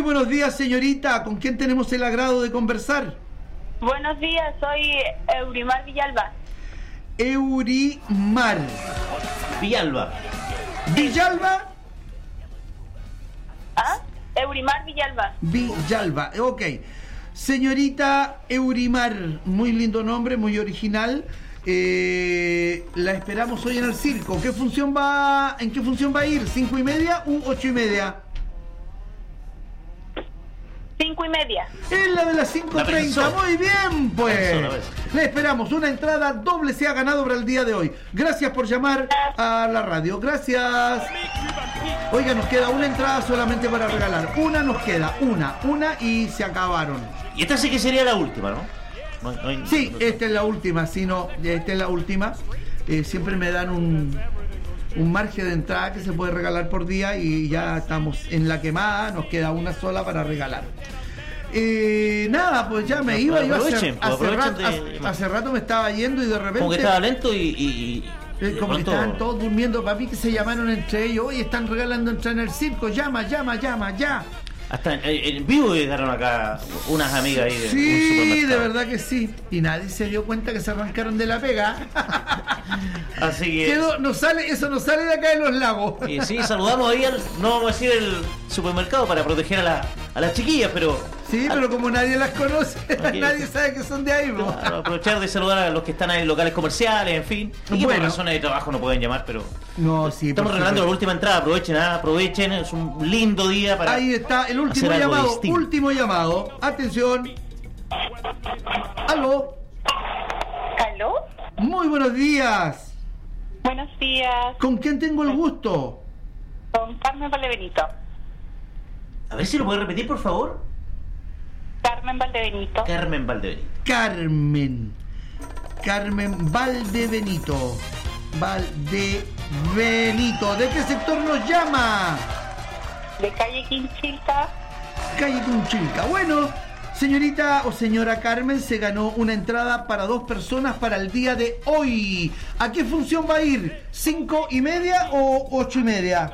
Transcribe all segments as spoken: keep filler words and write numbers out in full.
buenos días, señorita. ¿Con quién tenemos el agrado de conversar? Buenos días, soy Eurimar Villalba. Eurimar Villalba. ¿Villalba? ¿Ah? Eurimar Villalba. Villalba, ok. Señorita Eurimar, muy lindo nombre, muy original. Eh, la esperamos hoy en el circo. ¿Qué función va, ¿En qué función va a ir? ¿Cinco y media u ocho y media? Cinco y media. Es la de las cinco treinta. Muy bien, pues. Le esperamos. Una entrada doble se ha ganado para el día de hoy. Gracias por llamar a la radio. Gracias. Oiga, nos queda una entrada solamente para regalar. Una nos queda. Una. Una y se acabaron. Y esta sí que sería la última, ¿no? no, no hay, sí, no, esta es la última. Si no, esta es la última. Eh, siempre me dan un... un margen de entrada que se puede regalar por día y ya estamos en la quemada, nos queda una sola para regalar. Eh, nada, pues ya me no, iba, yo hace, hace, rato, de... hace rato me estaba yendo y de repente... Como que estaba lento y... y, y eh, como que estaban todos durmiendo, para mí que se llamaron entre ellos, hoy están regalando entrar en el circo, llama, llama, llama, ya. Hasta en, en vivo llegaron acá unas amigas ahí de sí, de verdad que sí. Y nadie se dio cuenta que se arrancaron de la pega. Así que Quedó, no sale, eso no sale de acá de los lagos. Y sí, saludamos ahí al, no vamos a decir el supermercado para proteger a, la, a las chiquillas, pero... Sí, a, pero como nadie las conoce, okay. Nadie sabe que son de ahí. Claro, aprovechar de saludar a los que están ahí en locales comerciales, en fin. Y bueno, que por razones de trabajo no pueden llamar, pero... No, sí, estamos regalando la última entrada, aprovechen, ¿eh? aprovechen, es un lindo día para... Ahí está, el último llamado, distinto. último llamado. Atención. ¿Aló? ¿Aló? Muy buenos días. Buenos días. ¿Con quién tengo el gusto? Con Carmen Valdebenito. A ver si lo puede repetir, por favor. Carmen Valdebenito. Carmen Valdebenito. Carmen. Carmen Valdebenito. Valdebenito. ¿De qué sector nos llama? De calle Quinchilca. Calle Quinchilca. Bueno, señorita o señora Carmen se ganó una entrada para dos personas para el día de hoy. ¿A qué función va a ir? ¿Cinco y media o ocho y media?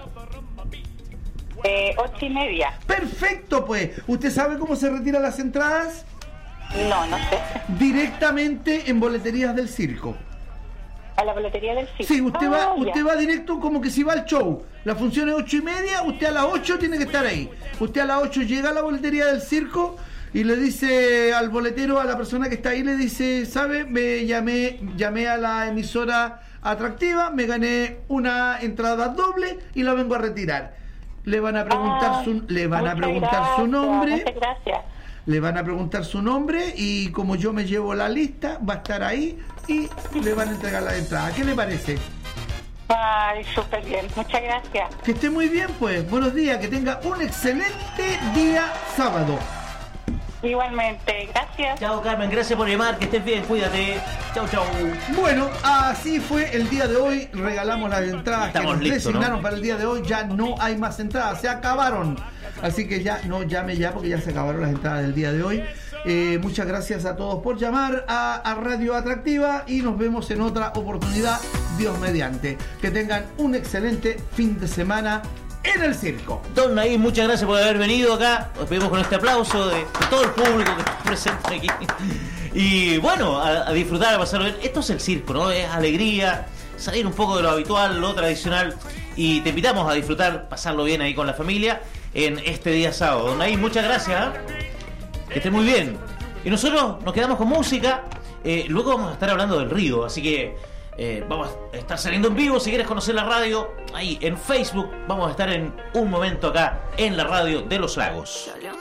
Eh, ocho y media. Perfecto, pues. ¿Usted sabe cómo se retiran las entradas? No, no sé. Directamente en boleterías del circo. ¿A la boletería del circo? Sí, usted, ah, va, usted va directo como que si va al show. La función es ocho y media, usted a las ocho tiene que estar ahí. Usted a las ocho llega a la boletería del circo y le dice al boletero, a la persona que está ahí, le dice, ¿sabe? Me llamé, llamé a la emisora atractiva, me gané una entrada doble y la vengo a retirar. Le van a preguntar ah, su, le van a preguntar gracias, su nombre. Muchas gracias. Le van a preguntar su nombre y como yo me llevo la lista, va a estar ahí y le van a entregar la entrada. ¿Qué le parece? Ay, súper bien. Muchas gracias. Que esté muy bien, pues. Buenos días. Que tenga un excelente día sábado. Igualmente. Gracias. Chao, Carmen. Gracias por llamar. Que estés bien. Cuídate. Chao, chao. Bueno, así fue el día de hoy. Regalamos las entradas Estamos que nos listos, designaron, ¿no? Para el día de hoy. Ya no hay más entradas. Se acabaron. Así que ya no llame ya porque ya se acabaron las entradas del día de hoy. Eh, muchas gracias a todos por llamar a, a Radio Atractiva y nos vemos en otra oportunidad, Dios mediante. Que tengan un excelente fin de semana en el circo. Don Naim, muchas gracias por haber venido acá. Nos pedimos con este aplauso de, de todo el público que está presente aquí. Y bueno, a, a disfrutar, a pasarlo bien. Esto es el circo, ¿no? Es alegría, salir un poco de lo habitual, lo tradicional. Y te invitamos a disfrutar, pasarlo bien ahí con la familia en este día sábado. Don Naim, muchas gracias. ¿eh? Que esté muy bien. Y nosotros nos quedamos con música. Eh, luego vamos a estar hablando del río, así que eh, vamos a estar saliendo en vivo. Si quieres conocer la radio, ahí en Facebook vamos a estar en un momento acá en la radio de los lagos.